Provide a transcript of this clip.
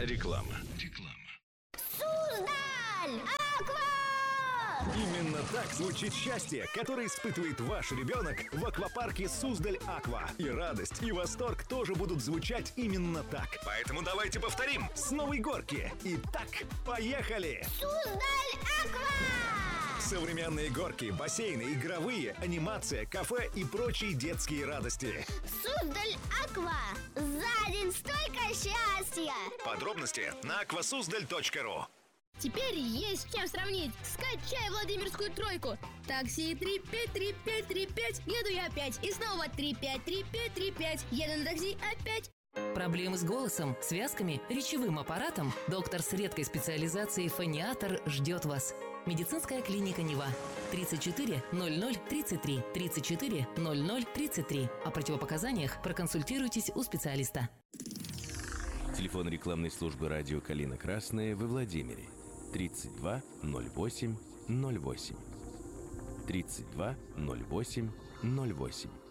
Реклама. Суздаль! Аква! Именно так звучит счастье, которое испытывает ваш ребенок в аквапарке Суздаль Аква. И радость, и восторг тоже будут звучать именно так. Поэтому давайте повторим с новой горки. Итак, поехали! Суздаль Аква! Современные горки, бассейны, игровые, анимация, кафе и прочие детские радости. Суздаль Аква! За день столько счастья! Подробности на aquasuzdal.ru. Теперь есть с чем сравнить. Скачай Владимирскую тройку. Такси 353535. Еду я опять. И снова 353535. Еду на такси опять. Проблемы с голосом, связками, речевым аппаратом? Доктор с редкой специализацией фониатор ждет вас. Медицинская клиника Нева. 34 00 33 34 00 33. О противопоказаниях проконсультируйтесь у специалиста. Телефон рекламной службы радио «Калина Красная» во Владимире. 32 08 08. 32 08 08.